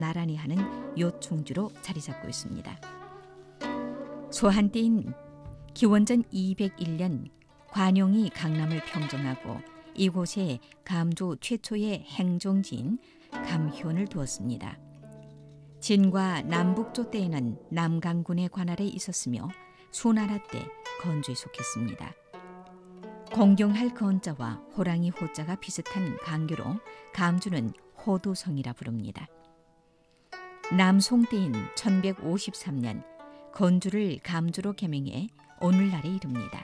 나란히 하는 요충지로 자리 잡고 있습니다. 소한때인 기원전 201년 관용이 강남을 평정하고 이곳에 감조 최초의 행정지인 감효원을 두었습니다. 진과 남북조 때에는 남강군의 관할에 있었으며 수나라 때 건주에 속했습니다. 공경할 건자와 호랑이 호자가 비슷한 강교로 감주는 호도성이라 부릅니다. 남송 때인 1153년 건주를 감주로 개명해 오늘날에 이릅니다.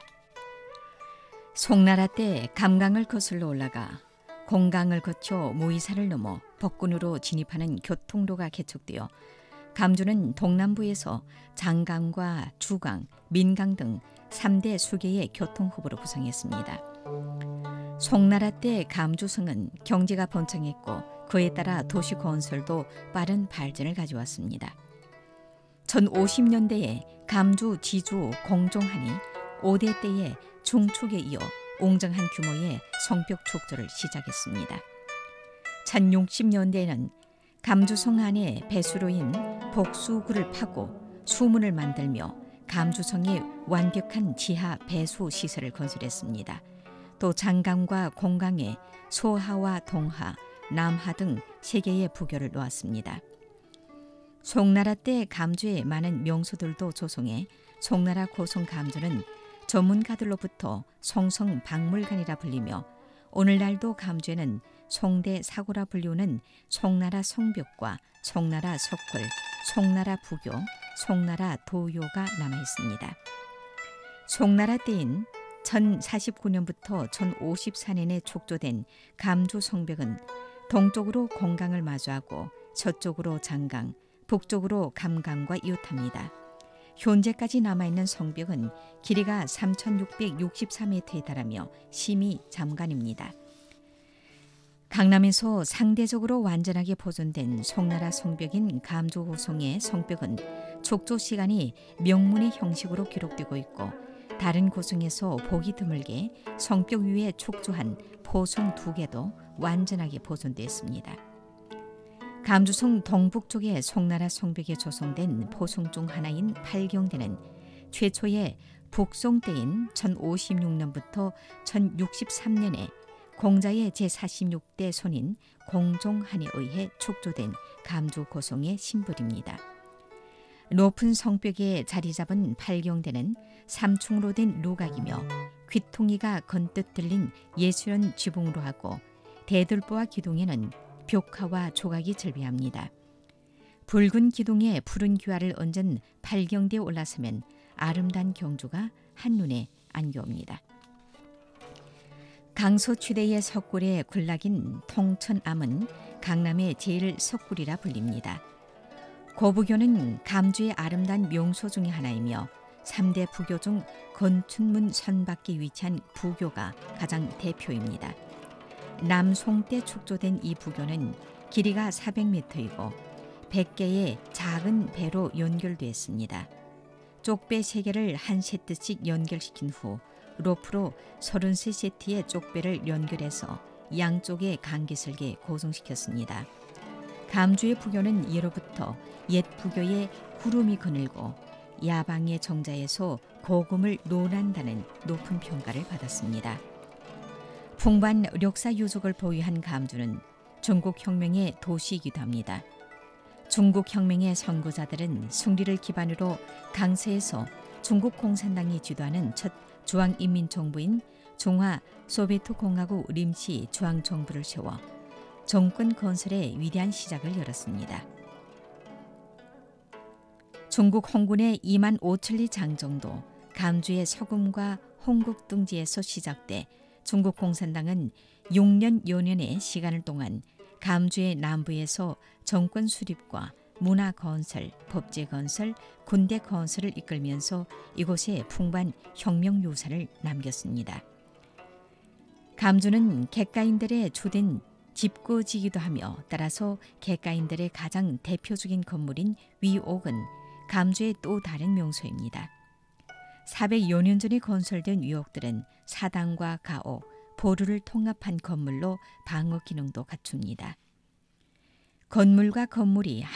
송나라 때 감강을 거슬러 올라가 공강을 거쳐 모이사를 넘어 법군으로 진입하는 교통로가 개척되어 감주는 동남부에서 장강과 주강, 민강 등 3대 수계의 교통후보로 부상했습니다. 송나라 때 감주성은 경제가 번창했고 그에 따라 도시 건설도 빠른 발전을 가져왔습니다. 1050년대에 감주, 지주, 공종한이 5대 때에 중축에 이어 웅장한 규모의 성벽 축조를 시작했습니다. 1060년대에는 감주성 안에 배수로인 복수구를 파고 수문을 만들며 감주성에 완벽한 지하 배수 시설을 건설했습니다. 또 장강과 공강에 소하와 동하, 남하 등 3개의 부교를 놓았습니다. 송나라 때 감주에 많은 명소들도 조성해 송나라 고성 감주는 전문가들로부터 송성박물관이라 불리며 오늘날도 감주에는 송대 사고라 불리우는 송나라 성벽과 송나라 석굴, 송나라 부교, 송나라 도요가 남아 있습니다. 송나라 때인 1049년부터 1054년에 촉조된 감주 성벽은 동쪽으로 공강을 마주하고 서쪽으로 장강, 북쪽으로 감강과 이웃합니다. 현재까지 남아있는 성벽은 길이가 3664m에 달하며 심의 잠관입니다. 강남에서 상대적으로 완전하게 보존된 송나라 성벽인 감주호성의 성벽은 촉조 시간이 명문의 형식으로 기록되고 있고 다른 고성에서 보기 드물게 성벽 위에 촉조한 포성 2개도 완전하게 보존되어 있습니다. 감주성 동북쪽에 송나라 성벽에 조성된 포성 중 하나인 팔경대는 최초의 북송 때인 1056년부터 1063년에 공자의 제46대 손인 공종한에 의해 촉조된 감주 고성의 심벌입니다. 높은 성벽에 자리 잡은 팔경대는 3층으로 된 루각이며 귀퉁이가 건뜻 들린 예술연 지붕으로 하고 대들보와 기둥에는 벽화와 조각이 절비합니다. 붉은 기둥에 푸른 규화를 얹은 팔경대에 올라서면 아름다운 경주가 한눈에 안겨옵니다. 강서취대의 석굴의 군락인 통천암은 강남의 제1석굴이라 불립니다. 고부교는 감주의 아름다운 명소 중의 하나이며 3대 부교 중 건춘문 선 밖에 위치한 부교가 가장 대표입니다. 남송 때 축조된 이 부교는 길이가 400m이고 100개의 작은 배로 연결되었습니다. 쪽배 3개를 한 세트씩 연결시킨 후 로프로 33세트의 쪽배를 연결해서 양쪽에 강기슬게 고정시켰습니다. 감주의 부교는 예로부터 옛 부교에 구름이 거늘고 야방의 정자에서 고금을 논한다는 높은 평가를 받았습니다. 풍부한 역사 유적을 보유한 감주는 중국혁명의 도시이기도 합니다. 중국혁명의 선구자들은 승리를 기반으로 강서에서 중국 공산당이 주도하는 첫 중앙인민정부인 중화 소비에트 공화국 림시 중앙정부를 세워 정권 건설의 위대한 시작을 열었습니다. 중국 홍군의 2만 5천리 장정도 감주의 서금과 홍국 등지에서 시작돼 중국 공산당은 6년여 년의 시간을 동안 감주의 남부에서 정권 수립과 문화 건설, 법제 건설, 군대 건설을 이끌면서 이곳에 풍부한 혁명 유산을 남겼습니다. 감주는 객가인들의 주된 집거지이기도 하며 따라서 객가인들의 가장 대표적인 건물인 위옥은 감주의 또 다른 명소입니다. 400여 년 전에 건설된 위옥들은 사당과 가옥, 보루를 통합한 건물로 방어 기능도 갖춥니다. 건물과 건물이